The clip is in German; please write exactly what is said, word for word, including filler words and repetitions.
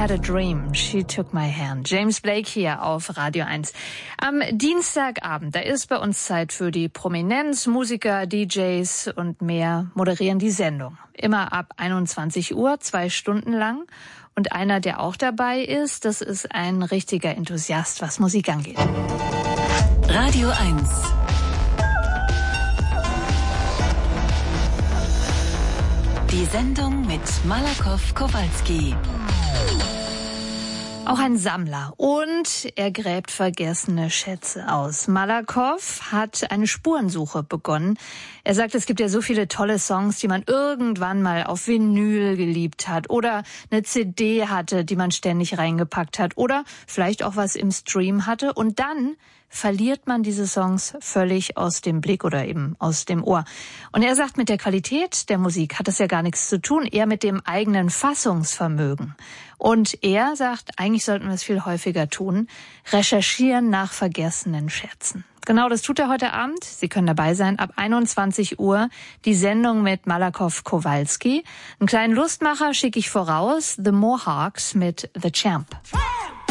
had a dream, she took my hand. James Blake hier auf Radio eins. Am Dienstagabend, da ist bei uns Zeit für die Prominenz, Musiker, D Js und mehr moderieren die Sendung. Immer ab einundzwanzig Uhr, zwei Stunden lang. Und einer, der auch dabei ist, das ist ein richtiger Enthusiast, was Musik angeht. Radio eins. Die Sendung mit Malakoff Kowalski. Auch ein Sammler und er gräbt vergessene Schätze aus. Malakoff hat eine Spurensuche begonnen. Er sagt, es gibt ja so viele tolle Songs, die man irgendwann mal auf Vinyl geliebt hat oder eine C D hatte, die man ständig reingepackt hat oder vielleicht auch was im Stream hatte und dann verliert man diese Songs völlig aus dem Blick oder eben aus dem Ohr. Und er sagt, mit der Qualität der Musik hat das ja gar nichts zu tun, eher mit dem eigenen Fassungsvermögen. Und er sagt, eigentlich sollten wir es viel häufiger tun, recherchieren nach vergessenen Schätzen. Genau, das tut er heute Abend. Sie können dabei sein, ab einundzwanzig Uhr, die Sendung mit Malakoff Kowalski. Einen kleinen Lustmacher schicke ich voraus, The Mohawks mit The Champ.